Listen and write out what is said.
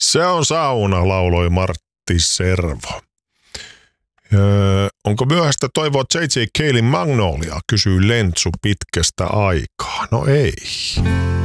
Se on sauna, lauloi Martti Servo. Onko myöhäistä toivoa J.J. Calein Magnolia, kysyy Lentsu pitkästä aikaa. No ei.